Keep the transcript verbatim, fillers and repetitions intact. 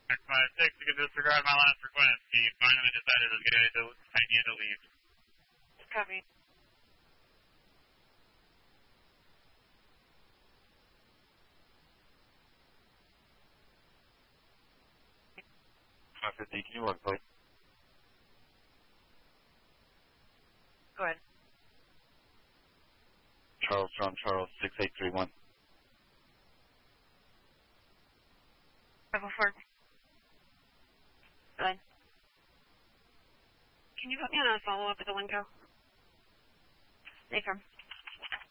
five six, you can disregard my last request. He finally decided to get to idea to leave. Copy. five fifty, can you work, please? Go ahead. Charles from Charles, six eight three one. five oh four. Good. Can you put me on a follow-up at the Winco? Affirm.